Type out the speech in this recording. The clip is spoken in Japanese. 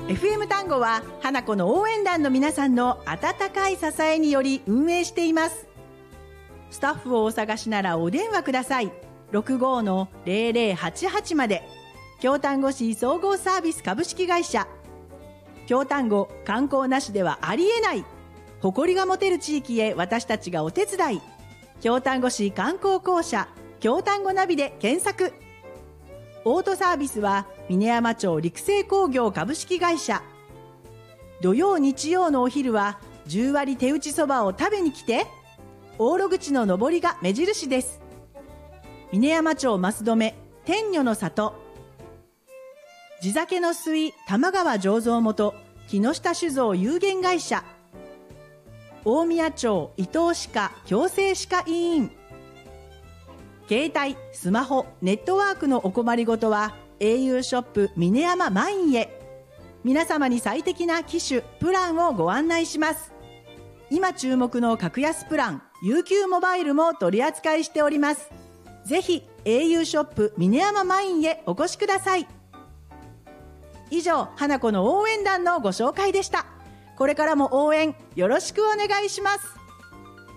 FM 単語は花子の応援団の皆さんの温かい支えにより運営しています。スタッフをお探しならお電話ください。65-0088まで。京丹後市総合サービス株式会社。京丹後、観光なしではありえない。誇りが持てる地域へ私たちがお手伝い。京丹後市観光公社京丹後ナビで検索。オートサービスは峰山町陸星工業株式会社。土曜日曜のお昼は10割手打ちそばを食べに来て。往路口の上りが目印です。峰山町増留天女の里。地酒の水玉川醸造元木下酒造有限会社。大宮町伊東歯科矯正歯科医院。携帯、スマホ、ネットワークのお困りごとは au ショップ峰山マインへ。皆様に最適な機種、プランをご案内します。今注目の格安プラン、UQ モバイルも取り扱いしております。ぜひ au ショップ峰山マインへお越しください。以上、花子の応援団のご紹介でした。これからも応援よろしくお願いします。